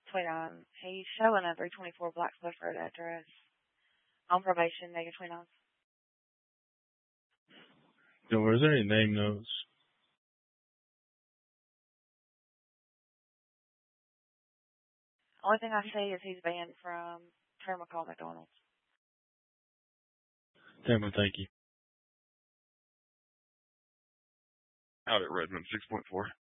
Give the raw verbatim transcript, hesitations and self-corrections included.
twenty-nine. He's showing a three twenty-four Blacksburg Road address. On probation, negative twenty-nine. So, is there any name notes? Only thing I see is he's banned from Terminal Call McDonald's. Tamara, thank you. Out at Redmond, six point four.